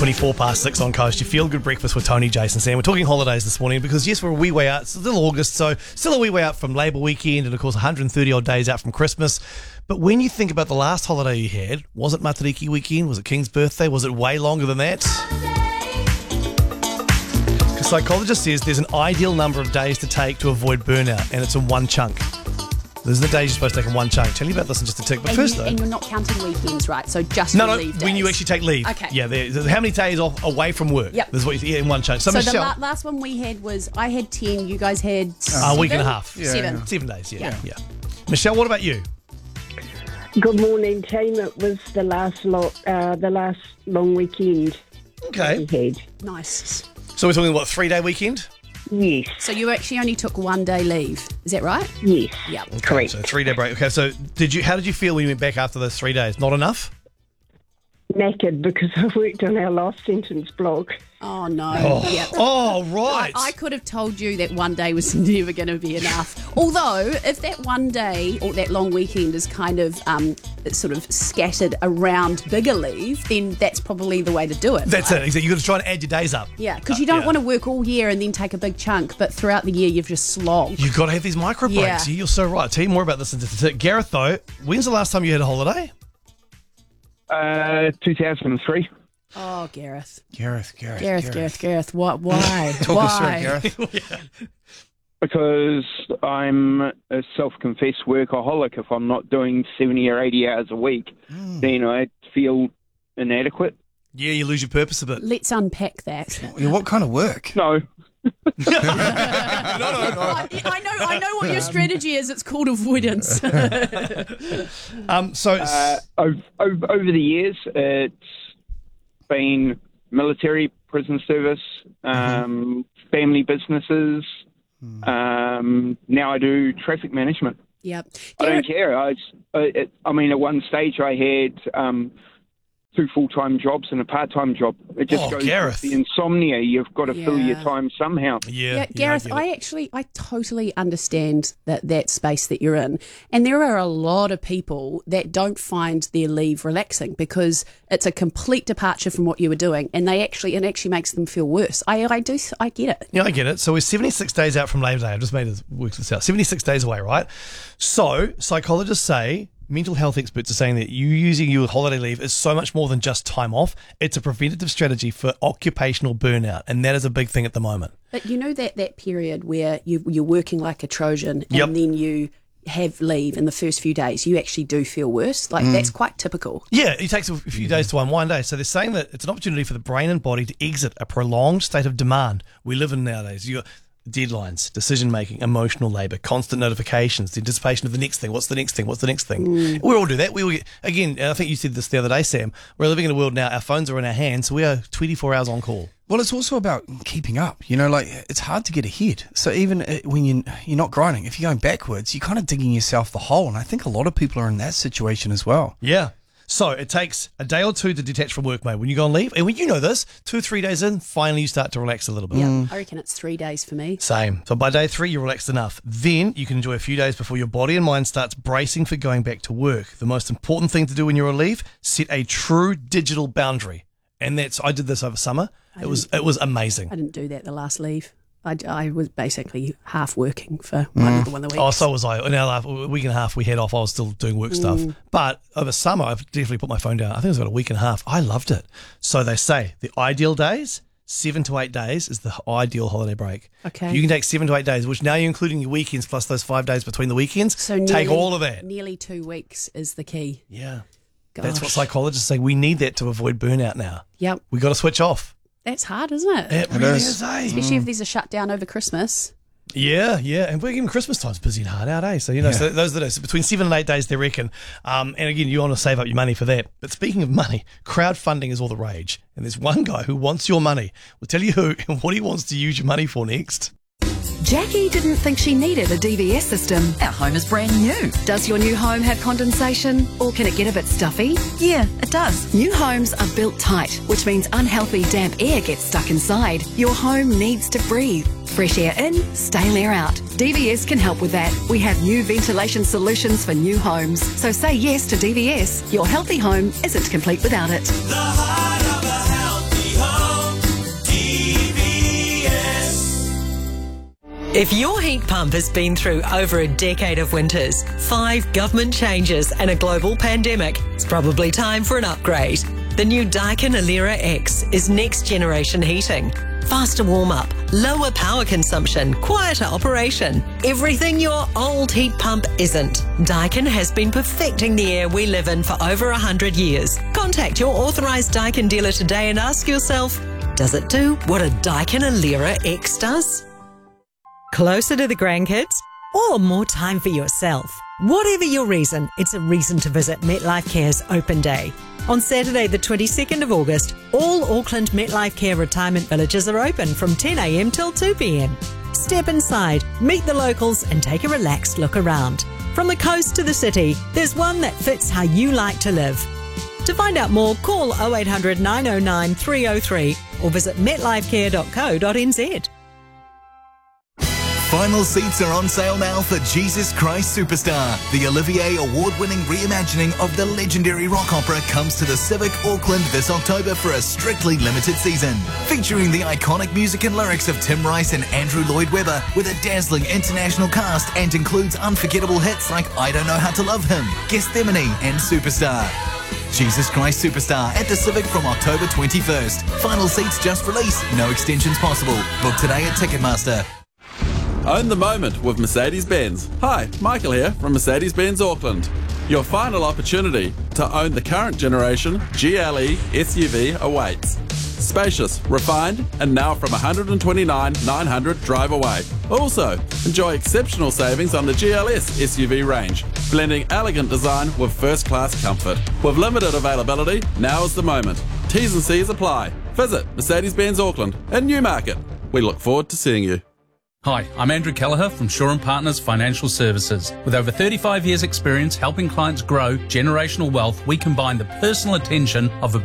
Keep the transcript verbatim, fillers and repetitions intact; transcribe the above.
twenty-four past six on Coast. You feel good breakfast with Tony, Jason, Sam. We're talking holidays this morning because, yes, we're a wee way out. It's still August, so still a wee way out from Labour weekend and, of course, one hundred thirty odd days out from Christmas. But when you think about the last holiday you had, was it Matariki weekend? Was it King's birthday? Was it way longer than that? Because psychologist says there's an ideal number of days to take to avoid burnout, and it's in one chunk. Those are the days you're supposed to take in one chunk. Tell you about this in just a tick. But and first, you, though... And you're not counting weekends, right? So just No, your no, leave when days. you actually take leave. Okay. Yeah, there- how many days off away from work? Yep. This is what you yeah, in one chunk. So, So Michelle... the la- last one we had was, I had ten, you guys had a seven? week and a half. Yeah, Seven. yeah. Seven days, yeah. Yeah. yeah. Michelle, what about you? Good morning, team. It was the last lo- uh, the last long weekend Okay. we had. Nice. So we're talking, what, three-day weekend? Yes, So you actually only took one day leave, is that right? yes, Yeah. correct. So three-day break. Okay, so did you? How did you feel when you went back after those three days? Not enough? Knackered because I worked on our last sentence blog. Oh, no. Oh, Yeah. oh right. I, I could have told you that one day was never going to be enough. Although, if that one day or that long weekend is kind of um, sort of scattered around bigger leave, then that's probably the way to do it. That's right? it. Exactly. You've got to try and add your days up. Yeah, because you Uh, don't yeah. want to work all year and then take a big chunk, but throughout the year you've just slogged. You've got to have these micro breaks. Yeah. You're so right. I'll tell you more about this in just a tick. Gareth, though, when's the last time you had a holiday? Uh, two thousand three. Oh, Gareth. Gareth, Gareth, Gareth, Gareth, Gareth. What? Why? Talk us through why? it, Gareth. Because I'm a self-confessed workaholic. If I'm not doing seventy or eighty hours a week, then I feel inadequate. Yeah, you lose your purpose a bit. Let's unpack that. Yeah, what kind of work? No. I, I know, I know what your strategy is. It's called avoidance. Um, so, Uh, over, over, over the years, it's been military, prison service, um, family businesses. Um, now I do traffic management. Yep. I don't Gareth, care. I, I, I mean, at one stage I had um, two full-time jobs and a part-time job. It just Oh, goes Gareth. with the insomnia. You've got to fill your Yeah. time somehow. yeah, Yeah, Gareth, yeah, I, get I it. actually, I totally understand that that space that you're in, and there are a lot of people that don't find their leave relaxing because it's a complete departure from what you were doing, and they actually, it actually makes them feel worse. I, I do, I get it. Yeah, I get it. So we're seventy-six days out from Labor Day. I've just made this work this out. seventy-six days away, right? So psychologists say, mental health experts are saying that you using your holiday leave is so much more than just time off. It's a preventative strategy for occupational burnout, and that is a big thing at the moment. But you know that that period where you, you're working like a Trojan, and Yep. then you have leave in the first few days, you actually do feel worse. Like that's quite typical. Yeah, it takes a few days to unwind. Day. So they're saying that it's an opportunity for the brain and body to exit a prolonged state of demand we live in nowadays. You got deadlines, decision making, emotional labour, constant notifications, the anticipation of the next thing. What's the next thing? What's the next thing? We all do that. We all get, again, I think you said this the other day, Sam. We're living in a world now. Our phones are in our hands, so we are twenty-four hours on call. Well, it's also about keeping up. You know, like it's hard to get ahead. So even uh, when you you're not grinding, if you're going backwards, you're kind of digging yourself the hole. And I think a lot of people are in that situation as well. Yeah. So it takes a day or two to detach from work, mate. When you go on leave, and when you know this, two or three days in, finally you start to relax a little bit. Yeah, I reckon it's three days for me. Same. So by day three, you're relaxed enough. Then you can enjoy a few days before your body and mind starts bracing for going back to work. The most important thing to do when you're on leave, set a true digital boundary. And that's, I did this over summer. It was, it was amazing. I didn't do that the last leave. I, I was basically half working for one of the one of the weeks. Oh, so was I. In our last week and a half we had off, I was still doing work stuff. But over summer, I've definitely put my phone down. I think it was about a week and a half. I loved it. So they say the ideal days, seven to eight days is the ideal holiday break. Okay. You can take seven to eight days, which now you're including your weekends plus those five days between the weekends. So take nearly- all of that. Nearly two weeks is the key. Yeah. Gosh. That's what psychologists say. We need that to avoid burnout now. Yep. We got to switch off. That's hard, isn't it? It really is. is, eh? Especially if there's a shutdown over Christmas. Yeah, yeah, and we're even Christmas time's busy and hard out, eh? So you know, Yeah. so those are the days. So between seven and eight days, they reckon. Um, and again, you want to save up your money for that. But speaking of money, crowdfunding is all the rage, and there's one guy who wants your money. We'll tell you who and what he wants to use your money for next. Jackie didn't think she needed a D V S system. Our home is brand new. Does your new home have condensation, or can it get a bit stuffy? Yeah, it does. New homes are built tight, which means unhealthy damp air gets stuck inside. Your home needs to breathe. Fresh air in, stale air out. D V S can help with that. We have new ventilation solutions for new homes. So say yes to D V S. Your healthy home isn't complete without it. The heart of a healthy If your heat pump has been through over a decade of winters, five government changes and a global pandemic, it's probably time for an upgrade. The new Daikin Alera X is next generation heating. Faster warm-up, lower power consumption, quieter operation. Everything your old heat pump isn't. Daikin has been perfecting the air we live in for over one hundred years. Contact your authorised Daikin dealer today and ask yourself, does it do what a Daikin Alera X does? Closer to the grandkids or more time for yourself? Whatever your reason, it's a reason to visit MetLife Care's Open Day. On Saturday the twenty-second of August, all Auckland MetLife Care retirement villages are open from ten a m till two p m. Step inside, meet the locals and take a relaxed look around. From the coast to the city, there's one that fits how you like to live. To find out more, call oh eight hundred, nine oh nine, three oh three or visit metlifecare dot co dot n z. Final seats are on sale now for Jesus Christ Superstar. The Olivier Award-winning reimagining of the legendary rock opera comes to the Civic Auckland this October for a strictly limited season. Featuring the iconic music and lyrics of Tim Rice and Andrew Lloyd Webber with a dazzling international cast and includes unforgettable hits like I Don't Know How to Love Him, Gethsemane and Superstar. Jesus Christ Superstar at the Civic from October twenty-first. Final seats just released, no extensions possible. Book today at Ticketmaster. Own the moment with Mercedes-Benz. Hi, Michael here from Mercedes-Benz Auckland. Your final opportunity to own the current generation G L E S U V awaits. Spacious, refined, and now from one hundred twenty-nine thousand nine hundred drive away. Also, enjoy exceptional savings on the G L S S U V range, blending elegant design with first-class comfort. With limited availability, now is the moment. T's and C's apply. Visit Mercedes-Benz Auckland in Newmarket. We look forward to seeing you. Hi, I'm Andrew Kelleher from Shaw and Partners Financial Services. With over thirty-five years experience helping clients grow generational wealth, we combine the personal attention of a